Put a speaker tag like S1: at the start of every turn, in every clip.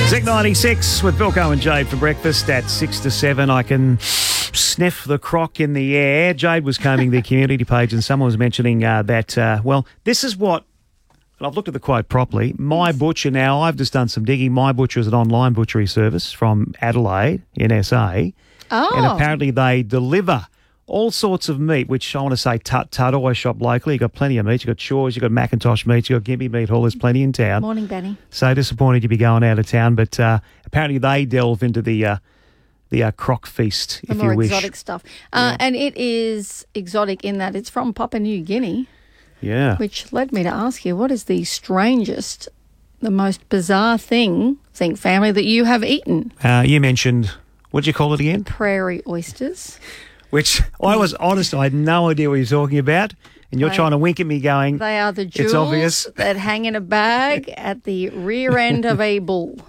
S1: Zinc 96 with Bilko and Jade for breakfast at 6 to 7. I can sniff the croc in the air. Jade was combing the community page and someone was mentioning that, this is what, and I've looked at the quote properly, My Butcher now, I've just done some digging. My Butcher is an online butchery service from Adelaide in SA.
S2: Oh.
S1: And apparently they deliver all sorts of meat, which I want to say tut, always shop locally. You've got plenty of meat. You've got Shaw's, you've got Macintosh meat, you've got Gimpy Meat Hall. There's plenty in town.
S2: Morning, Benny.
S1: So disappointed you'd be going out of town, but apparently they delve into the croc feast,
S2: The
S1: if
S2: more
S1: you wish.
S2: exotic stuff. And it is exotic in that it's from Papua New Guinea,
S1: Yeah.
S2: which led me to ask you, what is the strangest, the most bizarre thing, family, that you have eaten?
S1: You mentioned, what did you call it again?
S2: Prairie oysters.
S1: Which I was honest, I had no idea what you were talking about, and you're trying to wink at me going,
S2: They are the
S1: it's
S2: jewels
S1: obvious.
S2: that hang in a bag at the rear end of a bull.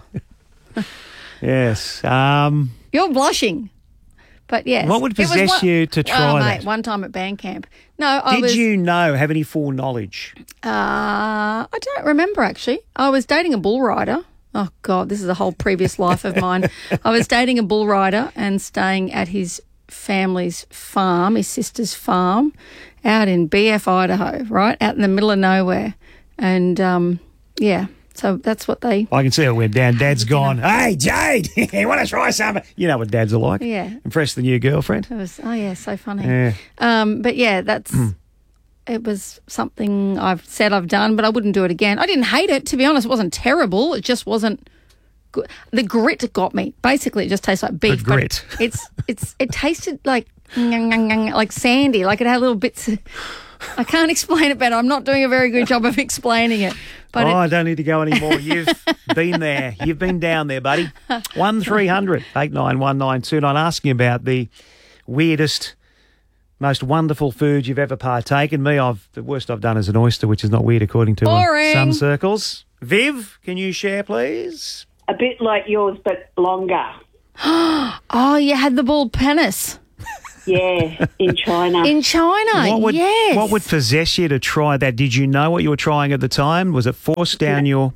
S1: Yes.
S2: You're blushing. But yes.
S1: What would
S2: it was
S1: possess you to try
S2: mate,
S1: that?
S2: one time at band camp. No, I
S1: Did
S2: was...
S1: you have any foreknowledge?
S2: I don't remember, actually. I was dating a bull rider. Oh, God, this is a whole previous life of mine. I was dating a bull rider and staying at his family's farm, his sister's farm, out in BF, Idaho, right, out in the middle of nowhere. And, so that's what they...
S1: I can see it went down. Dad's gone, hey, Jade, you want to try something? You know what dads are like.
S2: Yeah.
S1: Impress the new girlfriend.
S2: It was, so funny.
S1: Yeah.
S2: But, yeah, that's... It was something I've said I've done, but I wouldn't do it again. I didn't hate it, to be honest. It wasn't terrible. It just wasn't good. The grit got me. Basically, it just tastes like beef.
S1: The grit.
S2: But it tasted like sandy. Like it had little bits. I can't explain it better. I'm not doing a very good job of explaining it. But
S1: I don't need to go anymore. You've been there. You've been down there, buddy. 1300 891929 asking about the weirdest, most wonderful food you've ever partaken. The worst I've done is an oyster, which is not weird according to some circles. Viv, can you share, please?
S3: A bit like yours, but longer.
S2: Oh, you had the bald penis.
S3: Yeah, in China.
S2: In China, yes.
S1: What would possess you to try that? Did you know what you were trying at the time? Was it forced down your...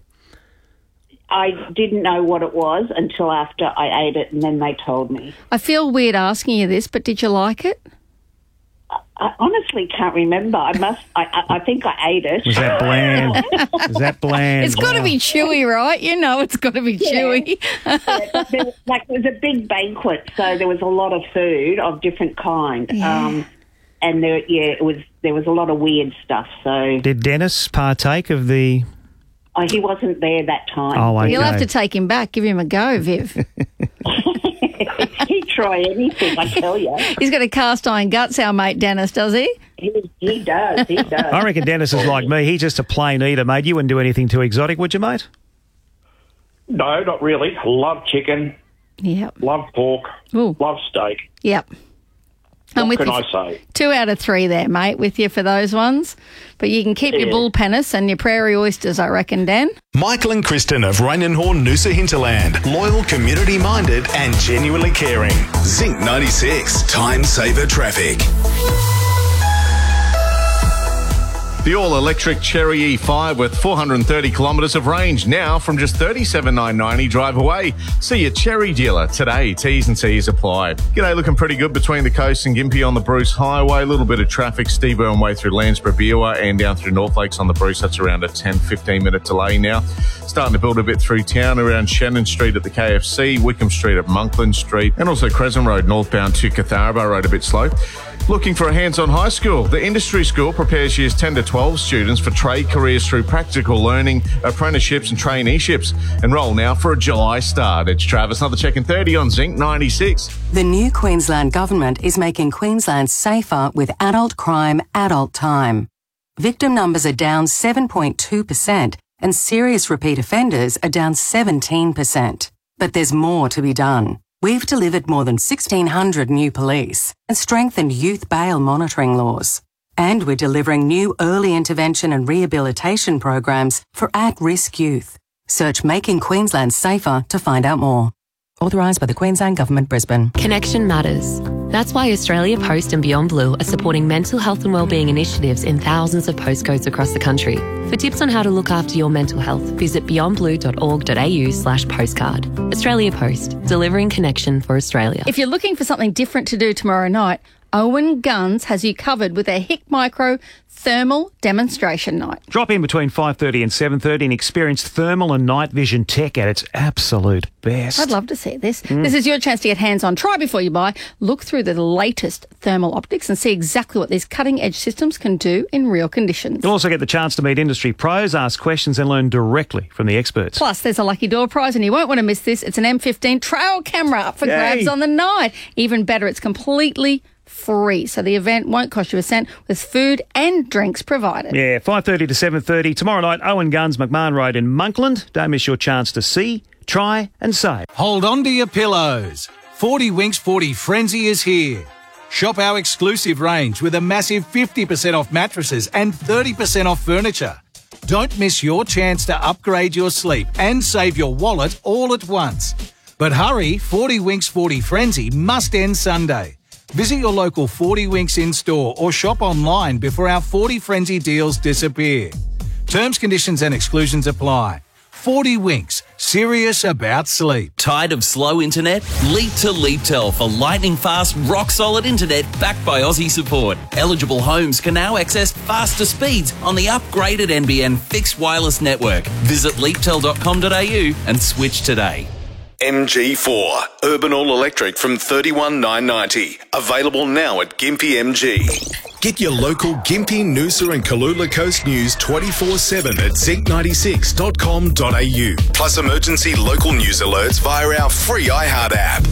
S3: I didn't know what it was until after I ate it, and then they told me.
S2: I feel weird asking you this, but did you like it?
S3: I honestly can't remember. I think I ate it.
S1: Was that bland? Was that bland?
S2: It's got to be chewy, right? You know it's got to be chewy.
S3: It was a big banquet, so there was a lot of food of different kind.
S2: Yeah.
S3: And there was a lot of weird stuff. So
S1: did Dennis partake of the...
S3: he wasn't there that time.
S1: Oh, okay.
S2: You'll have to take him back. Give him a go, Viv.
S3: He'd try anything, I tell you.
S2: He's got a cast iron guts, our mate Dennis, does he?
S3: He does.
S1: I reckon Dennis is like me. He's just a plain eater, mate. You wouldn't do anything too exotic, would you, mate?
S4: No, not really. Love chicken.
S2: Yep.
S4: Love pork.
S2: Ooh.
S4: Love steak.
S2: Yep.
S4: What can I say?
S2: 2 out of 3 there, mate, with you for those ones. But you can keep your bull penis and your prairie oysters, I reckon, Dan.
S5: Michael and Kristen of Rainenhorn, Noosa Hinterland. Loyal, community-minded and genuinely caring. Zinc 96. Time Saver Traffic.
S6: The all-electric Cherry E5 with 430 kilometres of range now from just $37,990 drive away. See your Cherry dealer today. T's and C's apply. G'day, looking pretty good between the coast and Gympie on the Bruce Highway. A little bit of traffic, Steve Irwin way through Landsborough, Beerwah and down through North Lakes on the Bruce. That's around a 10-15 minute delay now. Starting to build a bit through town around Shannon Street at the KFC, Wickham Street at Monkland Street, and also Crescent Road northbound to Catharaba Road a bit slow. Looking for a hands-on high school? The Industry School prepares years 10 to 12 students for trade careers through practical learning, apprenticeships and traineeships. Enroll now for a July start. It's Travis, another check in 30 on Zinc 96.
S7: The new Queensland Government is making Queensland safer with adult crime, adult time. Victim numbers are down 7.2% and serious repeat offenders are down 17%. But there's more to be done. We've delivered more than 1,600 new police and strengthened youth bail monitoring laws. And we're delivering new early intervention and rehabilitation programs for at-risk youth. Search Making Queensland Safer to find out more. Authorised by the Queensland Government, Brisbane.
S8: Connection matters. That's why Australia Post and Beyond Blue are supporting mental health and wellbeing initiatives in thousands of postcodes across the country. For tips on how to look after your mental health, visit beyondblue.org.au/postcard. Australia Post, delivering connection for Australia.
S2: If you're looking for something different to do tomorrow night, Owen Guns has you covered with their HIC Micro thermal demonstration night.
S1: Drop in between 5:30 and 7:30 and experience thermal and night vision tech at its absolute best.
S2: I'd love to see this. This is your chance to get hands-on. Try before you buy. Look through the latest thermal optics and see exactly what these cutting-edge systems can do in real conditions.
S1: You'll also get the chance to meet industry pros, ask questions and learn directly from the experts.
S2: Plus, there's a lucky door prize and you won't want to miss this. It's an M15 trail camera up for grabs on the night. Even better, it's completely free, so the event won't cost you a cent with food and drinks provided.
S1: Yeah, 5:30 to 7:30 tomorrow night, Owen Guns, McMahon Road in Monkland. Don't miss your chance to see, try and save.
S9: Hold on to your pillows. 40 Winks 40 Frenzy is here. Shop our exclusive range with a massive 50% off mattresses and 30% off furniture. Don't miss your chance to upgrade your sleep and save your wallet all at once. But hurry, 40 Winks 40 Frenzy must end Sunday. Visit your local 40 Winks in-store or shop online before our 40 Frenzy deals disappear. Terms, conditions and exclusions apply. 40 Winks, serious about sleep.
S10: Tired of slow internet? Leap to Leaptel for lightning-fast, rock-solid internet backed by Aussie support. Eligible homes can now access faster speeds on the upgraded NBN fixed wireless network. Visit leaptel.com.au and switch today.
S5: MG4, Urban All Electric from $31,990. Available now at Gympie MG. Get your local Gympie, Noosa and Kalula Coast news 24/7 at zinc96.com.au. Plus emergency local news alerts via our free iHeart app.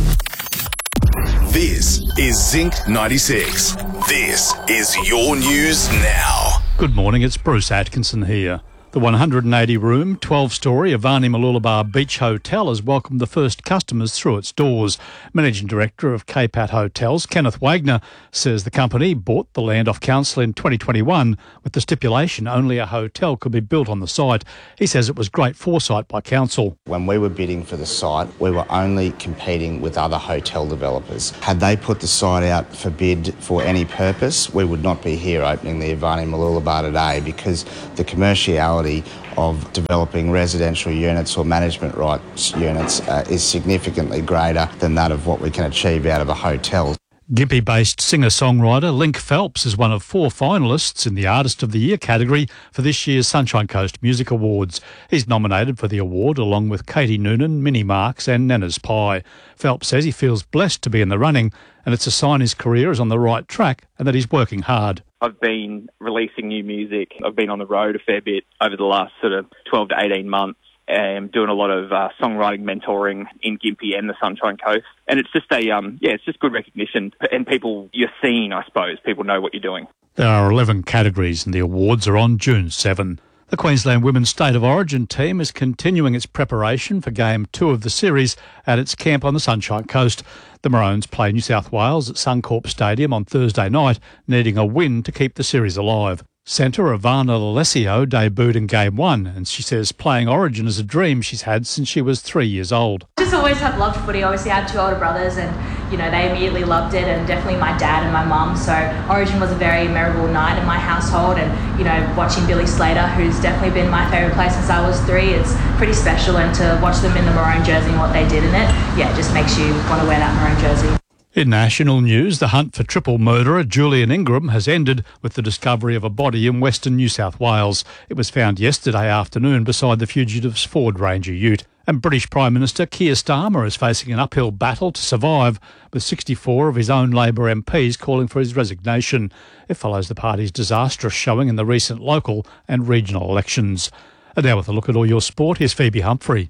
S5: This is Zinc 96. This is your news now.
S11: Good morning, it's Bruce Atkinson here. The 180-room, 12-storey Avani Mooloolaba Beach Hotel has welcomed the first customers through its doors. Managing Director of K-Pat Hotels, Kenneth Wagner, says the company bought the land off council in 2021 with the stipulation only a hotel could be built on the site. He says it was great foresight by council.
S12: When we were bidding for the site, we were only competing with other hotel developers. Had they put the site out for bid for any purpose, we would not be here opening the Avani Mooloolaba today, because the commerciality of developing residential units or management rights units is significantly greater than that of what we can achieve out of a hotel.
S11: Gympie-based singer-songwriter Link Phelps is one of 4 finalists in the Artist of the Year category for this year's Sunshine Coast Music Awards. He's nominated for the award along with Katie Noonan, Minnie Marks and Nana's Pie. Phelps says he feels blessed to be in the running and it's a sign his career is on the right track and that he's working hard.
S13: I've been releasing new music. I've been on the road a fair bit over the last sort of 12 to 18 months. Doing a lot of songwriting mentoring in Gympie and the Sunshine Coast. And it's just it's just good recognition. And people, you're seen, I suppose. People know what you're doing.
S11: There are 11 categories and the awards are on June 7. The Queensland Women's State of Origin team is continuing its preparation for Game 2 of the series at its camp on the Sunshine Coast. The Maroons play New South Wales at Suncorp Stadium on Thursday night, needing a win to keep the series alive. Centre Ivana Alessio debuted in Game 1 and she says playing Origin is a dream she's had since she was 3 years old.
S14: I just always have loved footy. Obviously I had 2 older brothers and, they immediately loved it, and definitely my dad and my mum. So Origin was a very memorable night in my household, and, watching Billy Slater, who's definitely been my favourite player since I was 3, it's pretty special, and to watch them in the maroon jersey and what they did in it, it just makes you want to wear that maroon jersey.
S11: In national news, the hunt for triple murderer Julian Ingram has ended with the discovery of a body in western New South Wales. It was found yesterday afternoon beside the fugitive's Ford Ranger ute. And British Prime Minister Keir Starmer is facing an uphill battle to survive, with 64 of his own Labor MPs calling for his resignation. It follows the party's disastrous showing in the recent local and regional elections. And now with a look at all your sport, here's Phoebe Humphrey.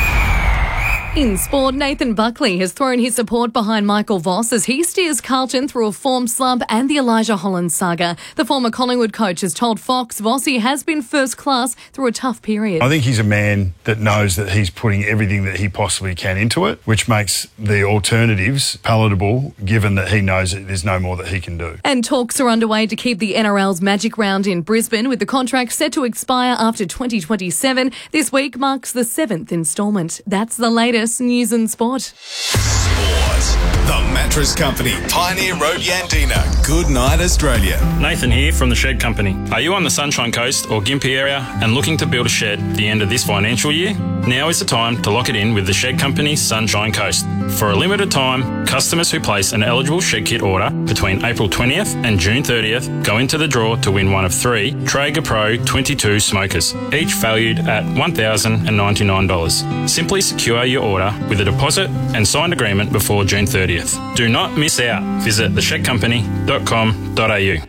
S15: In sport, Nathan Buckley has thrown his support behind Michael Voss as he steers Carlton through a form slump and the Elijah Holland saga. The former Collingwood coach has told Fox Vossi has been first class through a tough period.
S16: I think he's a man that knows that he's putting everything that he possibly can into it, which makes the alternatives palatable, given that he knows that there's no more that he can do.
S15: And talks are underway to keep the NRL's Magic Round in Brisbane, with the contract set to expire after 2027. This week marks the 7th instalment. That's the latest news and sport.
S5: Sport. The Mattress Company, Pioneer Road, Yandina. Good night, Australia.
S17: Nathan here from the Shed Company. Are you on the Sunshine Coast or Gympie area and looking to build a shed at the end of this financial year? Now is the time to lock it in with the Shed Company's Sunshine Coast. For a limited time, customers who place an eligible shed kit order between April 20th and June 30th go into the draw to win one of 3 Traeger Pro 22 smokers, each valued at $1,099. Simply secure your order with a deposit and signed agreement before June 30th. Do not miss out. Visit theshedcompany.com.au.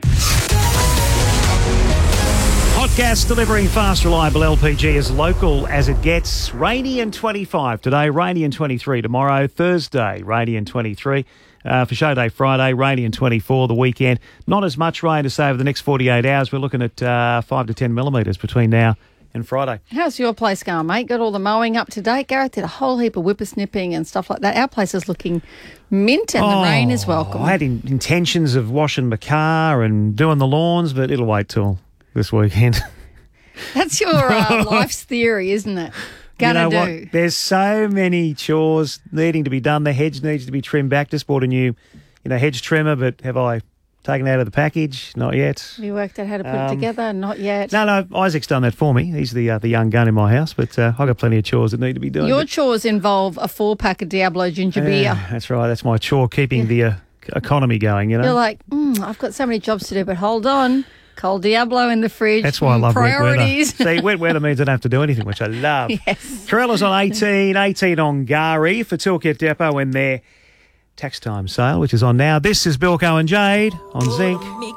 S1: Hot gas delivering fast, reliable LPG as local as it gets. Rainy and 25 today, rainy and 23 tomorrow. Thursday, rainy and 23. For show day Friday, rainy and 24 the weekend. Not as much rain to say over the next 48 hours. We're looking at 5 to 10 millimetres between now and Friday.
S2: How's your place going, mate? Got all the mowing up to date? Gareth did a whole heap of whippersnipping and stuff like that. Our place is looking mint and the rain is welcome.
S1: I had intentions of washing my car and doing the lawns, but it'll wait till this weekend.
S2: That's your life's theory, isn't it?
S1: What? There's so many chores needing to be done. The hedge needs to be trimmed back. Just bought a new, hedge trimmer, but have I taken it out of the package? Not yet.
S2: Have you worked out how to put it together? Not yet.
S1: No, Isaac's done that for me. He's the young gun in my house, but I've got plenty of chores that need to be done.
S2: Your chores involve a 4-pack of Diablo ginger beer.
S1: That's right. That's my chore, keeping the economy going,
S2: You're like, I've got so many jobs to do, but hold on. Cold Diablo in the fridge.
S1: That's why I love
S2: priorities.
S1: wet weather. See, wet weather means I don't have to do anything, which I love.
S2: Yes.
S1: Corella's on 18 on Gari for Toolkit Depot in their tax time sale, which is on now. This is Bilko and Jade on Zinc.